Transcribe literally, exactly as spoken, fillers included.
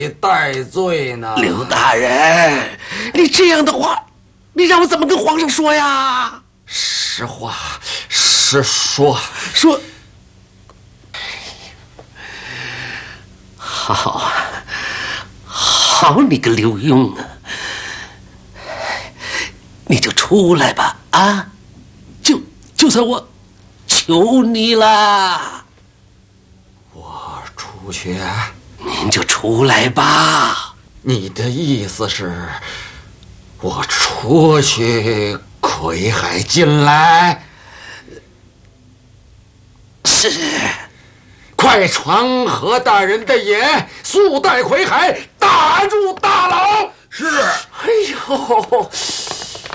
戴罪呢。 刘大人，你这样的话，你让我怎么跟皇上说呀？ 实话实说， 说。好啊，好你个刘墉啊，你就出来吧啊！就就算我求你啦， 我出去。 您就出来吧。 你的意思是，我出去，魁海进来？ 是。 快传何大人的言，速带魁海打入大牢。 是。 哎呦！